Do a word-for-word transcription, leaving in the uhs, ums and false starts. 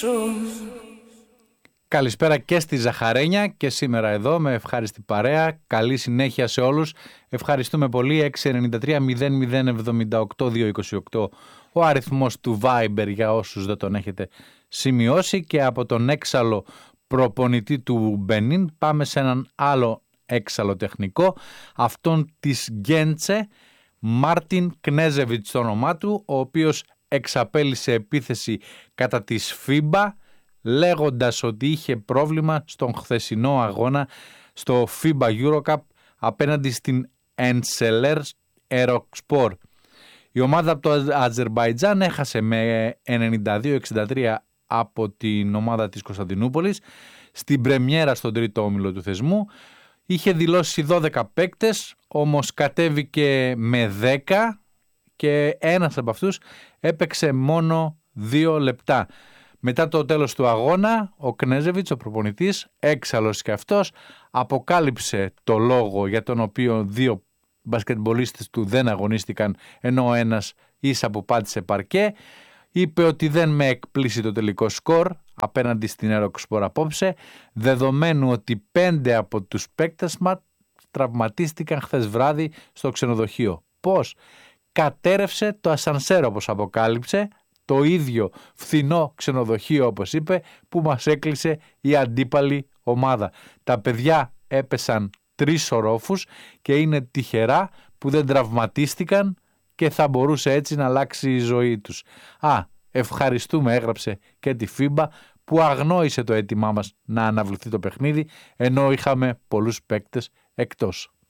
Καλησπέρα και στη Ζαχαρένια και σήμερα εδώ με ευχάριστη παρέα. Καλή συνέχεια σε όλους. Ευχαριστούμε πολύ. έξι εννιά τρία μηδέν μηδέν εβδομήντα οκτώ διακόσια είκοσι οκτώ ο αριθμός του Viber για όσους δεν τον έχετε σημειώσει. Και από τον έξαλλο προπονητή του Μπενίν πάμε σε έναν άλλο έξαλλο τεχνικό, αυτόν της Γκέντσε, Μάρτιν Κνέζεβιτς το όνομά του, ο οποίος εξαπέλυσε επίθεση κατά της φίμπα λέγοντας ότι είχε πρόβλημα στον χθεσινό αγώνα στο φίμπα Eurocup απέναντι στην Enseler Erokspor. Η ομάδα από το Αζερμπαϊτζάν έχασε με ενενήντα δύο εξήντα τρία από την ομάδα της Κωνσταντινούπολης στην πρεμιέρα στον τρίτο όμιλο του θεσμού. Είχε δηλώσει δώδεκα παίκτες, όμως κατέβηκε με δέκα και ένας από αυτούς έπαιξε μόνο δύο λεπτά. Μετά το τέλος του αγώνα, ο Κνέζεβιτς, ο προπονητής, έξαλλος και αυτός, αποκάλυψε το λόγο για τον οποίο δύο μπασκετμπολίστες του δεν αγωνίστηκαν, ενώ ο ένας ίσα που πάτησε παρκέ. Είπε ότι δεν με εκπλήσει το τελικό σκορ απέναντι στην Erokspor απόψε, δεδομένου ότι πέντε από τους παίκτες μας τραυματίστηκαν χθες βράδυ στο ξενοδοχείο. Πώς? Κατέρευσε το ασανσέρ, όπως αποκάλυψε, το ίδιο φθηνό ξενοδοχείο, όπως είπε, που μας έκλεισε η αντίπαλη ομάδα. Τα παιδιά έπεσαν τρεις ορόφους και είναι τυχερά που δεν τραυματίστηκαν και θα μπορούσε έτσι να αλλάξει η ζωή τους. Α, ευχαριστούμε, έγραψε και τη φίμπα που αγνόησε το αίτημά μας να αναβληθεί το παιχνίδι, ενώ είχαμε πολλούς παίκτες εκτός.